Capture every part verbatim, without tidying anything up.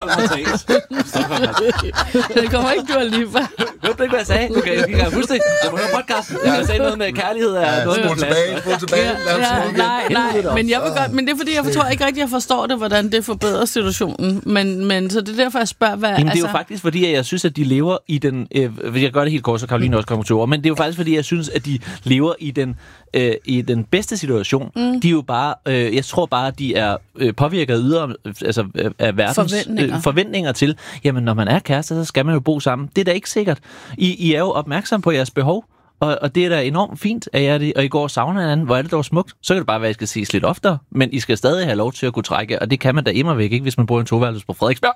Det kommer ikke du alligevel. Hørte du ikke, hvad jeg sagde? Du kan ikke huske det. Jeg må høre podcasten. Jeg sagde noget med kærlighed. Ja, noget med tilbage, spol tilbage. Ja, ja, nej, nej. Men, jeg vil godt, men det er fordi, jeg tror ikke rigtig, jeg forstår det, hvordan det forbedrer situationen. Men, men så det er derfor, jeg spørger, hvad... Jamen, det er altså... jo faktisk fordi, at jeg synes, at de lever i den... Øh, jeg gør det helt kort, så Karoline også kommer til ord. Men det er jo faktisk fordi, jeg synes, at de lever i den, øh, i den bedste situation. Mm. De er jo bare... Øh, jeg tror bare, at de er øh, påvirket af ydre... Altså øh, af verdens forventninger. Øh, forventninger til... Jamen, når man er kærester, så skal man jo bo sammen. Det er da ikke sikkert. I, I er jo opmærksom på jeres behov. Og, og det er da enormt fint, at jeg det, og I går og savner hinanden. Hvor er det dog smukt? Så kan det bare være, at I skal ses lidt oftere. Men I skal stadig have lov til at kunne trække. Og det kan man da immer væk, ikke, hvis man bor i en toværelses på Frederiksberg.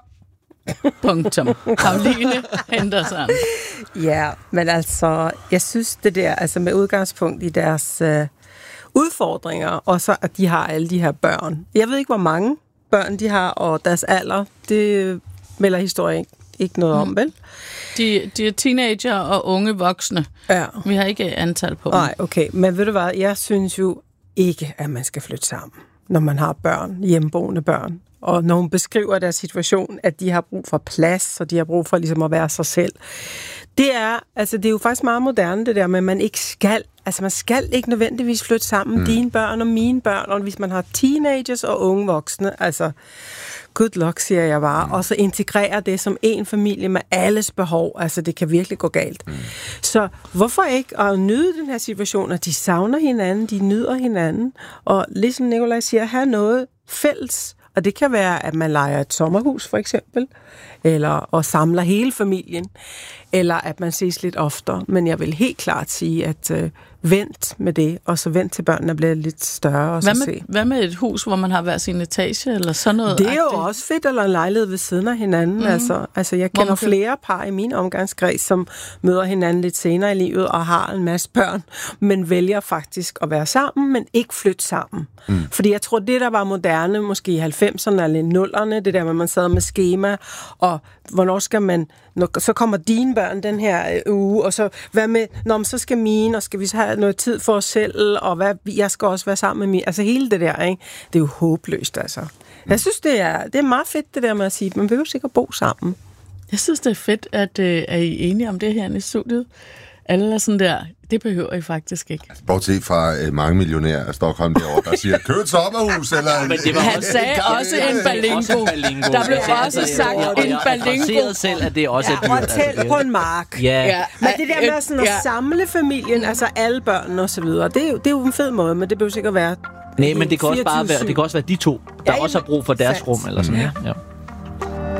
Punktum. Karoline Henderson. Ja, men altså, jeg synes det der, altså med udgangspunkt i deres øh, udfordringer, og så at de har alle de her børn. Jeg ved ikke, hvor mange børn de har, og deres alder, det melder historien ikke, ikke noget om, vel? De, de er teenager og unge voksne. Ja. Vi har ikke antal på dem. Nej, okay. Men ved du hvad, jeg synes jo ikke, at man skal flytte sammen, når man har børn, hjemmeboende børn. Og når hun beskriver deres situation, at de har brug for plads, og de har brug for ligesom at være sig selv. Det er, altså det er jo faktisk meget moderne, det der med, at man ikke skal, altså man skal ikke nødvendigvis flytte sammen, mm. dine børn og mine børn, og hvis man har teenagers og unge voksne, altså good luck, siger jeg bare, mm. og så integrere det som en familie med alles behov, altså det kan virkelig gå galt. Mm. Så hvorfor ikke at nyde den her situation, at de savner hinanden, de nyder hinanden, og ligesom Nikolaj siger, have noget fælles. Og det kan være, at man lejer et sommerhus, for eksempel, eller og samler hele familien, eller at man ses lidt oftere. Men jeg vil helt klart sige, at øh, vent med det, og så vent til børnene bliver lidt større. Og hvad, så med, se. hvad med et hus, hvor man har hver sin etage, eller sådan noget? Det er jo også fedt, eller en lejlighed ved siden af hinanden. Mm. Altså, altså, jeg kender kan... flere par i min omgangskreds, som møder hinanden lidt senere i livet, og har en masse børn, men vælger faktisk at være sammen, men ikke flytte sammen. Mm. Fordi jeg tror, det der var moderne, måske i halvfemserne eller nullerne, det der med, man sad med skema, og hvornår skal man, når, så kommer dine børn den her øh, uge, og så hvad med, når så skal mine, og skal vi så have noget tid for os selv, og hvad, jeg skal også være sammen med min, altså hele det der, ikke? Det er jo håbløst, altså. Mm. Jeg synes, det er, det er meget fedt, det der med at sige, man behøver sikkert bo sammen. Jeg synes, det er fedt, at øh, er I enige om det her i studiet? Alle er sådan der, det behøver I faktisk ikke. Altså, bortset fra øh, mange millionærer af Stockholm derovre, der siger, køb et sommerhus, eller... Men det var han også, sagde en også en balingo. Der blev ja, også sagt ja, en balingo. Jeg selv, at det også ja, er dyrt. Og tæt på en mark. Ja. Ja. Men det der med sådan at ja. samle familien, altså alle børnene og så videre, det er, jo, det er jo en fed måde, men det behøver sikkert være... Nej, men det kan, også bare være, det kan også være de to, der ja, også har brug for deres rum, eller sådan. Ja. Ja.